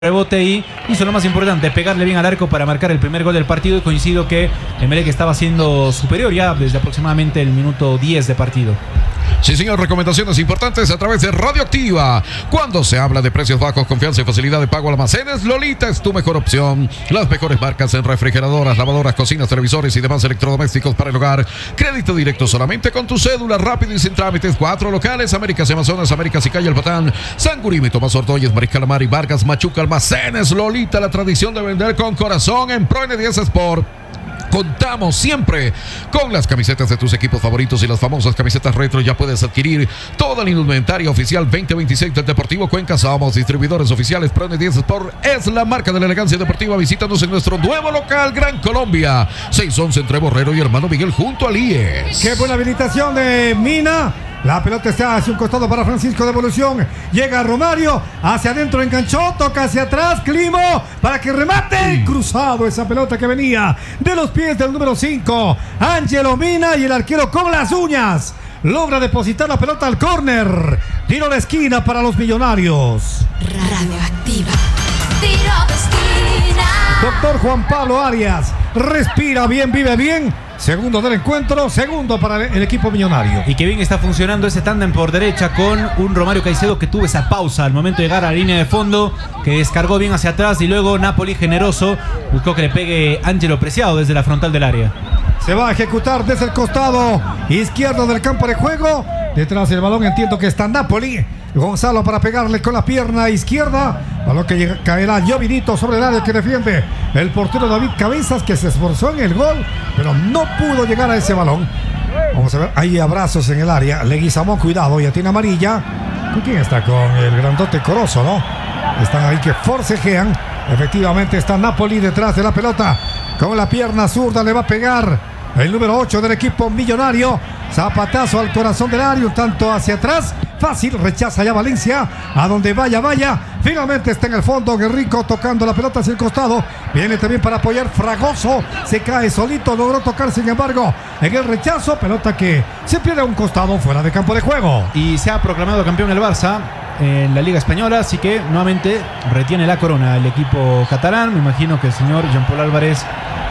rebote y hizo lo más importante, pegarle bien al arco para marcar el primer gol del partido, y coincido que Emelec estaba siendo superior ya desde aproximadamente el minuto 10 de partido. Sí, señor, recomendaciones importantes a través de Radioactiva. Cuando se habla de precios bajos, confianza y facilidad de pago al almacenes, Lolita es tu mejor opción. Las mejores marcas en refrigeradoras, lavadoras, cocinas, televisores y demás electrodomésticos para el hogar. Crédito directo solamente con tu cédula, rápido y sin trámites. 4 locales: Américas y Amazonas, Américas y Calle El Patán, Sangurín, Tomás Ordóñez, Mariscal Amar y Vargas, Machuca, Almacenes Lolita, la tradición de vender con corazón. En Pro N10 Sport contamos siempre con las camisetas de tus equipos favoritos y las famosas camisetas retro. Ya puedes adquirir toda la indumentaria oficial 2026 del Deportivo Cuenca. Somos distribuidores oficiales. Pro N10 Sport es la marca de la elegancia deportiva. Visítanos en nuestro nuevo local, Gran Colombia, 611 entre Borrero y Hermano Miguel, junto a IES. Qué buena habilitación de Mina. La pelota está hacia un costado para Francisco, de evolución. Llega Romario, hacia adentro enganchó, toca hacia atrás, Climo, para que remate. Cruzado esa pelota que venía de los pies del número 5, Ángelo Mina, y el arquero con las uñas logra depositar la pelota al córner. Tiro de esquina para los Millonarios. Radioactiva. Tiro de esquina. Doctor Juan Pablo Arias, respira bien, vive bien. Segundo del encuentro, segundo para el equipo millonario. Y que bien está funcionando ese tándem por derecha con un Romario Caicedo que tuvo esa pausa al momento de llegar a la línea de fondo, que descargó bien hacia atrás, y luego Napoli generoso buscó que le pegue Ángelo Preciado desde la frontal del área. Se va a ejecutar desde el costado izquierdo del campo de juego. Detrás del balón entiendo que está Napoli. Gonzalo para pegarle con la pierna izquierda. Balón que caerá Llovinito sobre el área que defiende el portero David Cabezas, que se esforzó en el gol, pero no pudo llegar a ese balón. Vamos a ver, hay abrazos en el área. Leguizamón, cuidado, ya tiene amarilla. ¿Con quién está? Con el grandote Corozo, ¿no? Están ahí que forcejean. Efectivamente está Napoli detrás de la pelota. Con la pierna zurda le va a pegar el número 8 del equipo millonario. Zapatazo al corazón del área, un tanto hacia atrás. Fácil, rechaza ya Valencia. A donde vaya. Finalmente está en el fondo Guerrico tocando la pelota hacia el costado. Viene también para apoyar Fragoso. Se cae solito, logró tocar sin embargo en el rechazo. Pelota que se pierde a un costado, fuera de campo de juego. Y se ha proclamado campeón el Barça en la Liga Española, así que nuevamente retiene la corona el equipo catalán. Me imagino que el señor Jean-Paul Álvarez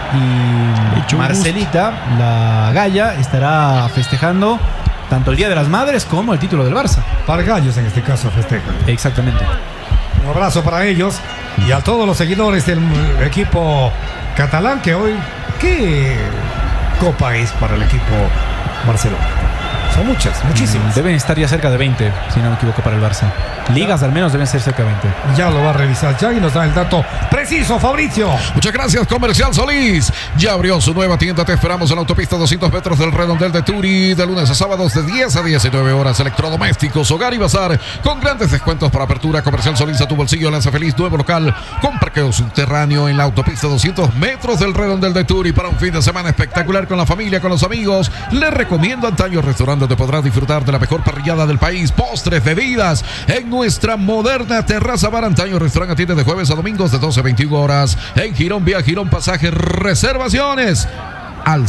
y Marcelita, la Galla, estará festejando tanto el Día de las Madres como el título del Barça. Para gallos en este caso festejan. Exactamente. Un abrazo para ellos y a todos los seguidores del equipo catalán, que hoy, ¿qué copa es para el equipo Barcelona? Son muchísimas. Deben estar ya cerca de 20, si no me equivoco, para el Barça. Ligas al menos deben ser cerca de 20. Ya lo va a revisar ya y nos da el dato preciso, Fabricio. Muchas gracias, Comercial Solís. Ya abrió su nueva tienda. Te esperamos en la autopista 200 metros del Redondel de Turi, de lunes a sábados de 10 a 19 horas. Electrodomésticos, hogar y bazar con grandes descuentos para apertura. Comercial Solís, a tu bolsillo. Lanza feliz, nuevo local con parqueo subterráneo en la autopista 200 metros del Redondel de Turi. Para un fin de semana espectacular con la familia, con los amigos, les recomiendo Antaño Restaurante, donde podrás disfrutar de la mejor parrillada del país, postres, bebidas en nuestra moderna terraza bar. Antaño Restaurante atiende de jueves a domingos de 12 a 21 horas en Girón, vía Girón Pasaje. Reservaciones al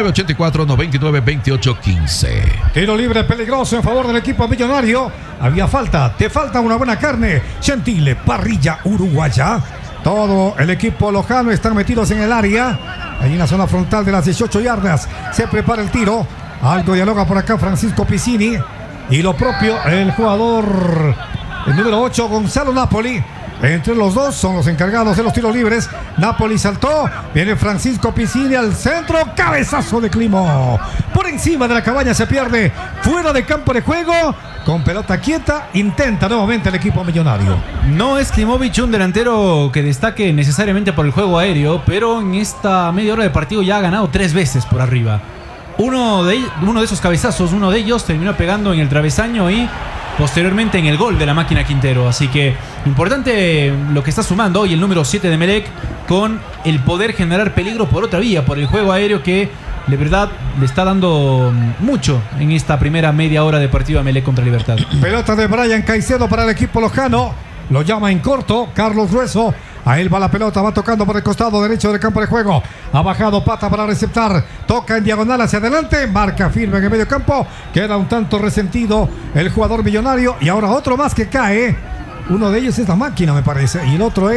0984-992815. Tiro libre peligroso en favor del equipo millonario. Había falta, te falta una buena carne. Gentile, parrilla uruguaya. Todo el equipo lojano están metidos en el área. Ahí en la zona frontal de las 18 yardas. Se prepara el tiro. Algo dialoga por acá Francisco Piccini. Y lo propio el jugador, el número 8, Gonzalo Napoli. Entre los dos son los encargados de los tiros libres. Napoli saltó. Viene Francisco Piccini al centro. Cabezazo de Climo. Por encima de la cabaña, se pierde. Fuera de campo de juego. Con pelota quieta. Intenta nuevamente el equipo millonario. No es Klimovic un delantero que destaque necesariamente por el juego aéreo, pero en esta media hora de partido ya ha ganado 3 veces por arriba. Uno de esos cabezazos, uno de ellos terminó pegando en el travesaño y posteriormente en el gol de la máquina Quintero. Así que importante lo que está sumando hoy el número 7 de Emelec, con el poder generar peligro por otra vía, por el juego aéreo, que de verdad le está dando mucho en esta primera media hora de partido a Emelec contra Libertad. Pelota de Brian Caicedo para el equipo lojano. Lo llama en corto Carlos Grueso. A él va la pelota, va tocando por el costado derecho del campo de juego. Ha bajado pata para receptar. Toca en diagonal hacia adelante. Marca firme en el medio campo. Queda un tanto resentido el jugador millonario. Y ahora otro más que cae. Uno de ellos es la máquina, me parece. Y el otro es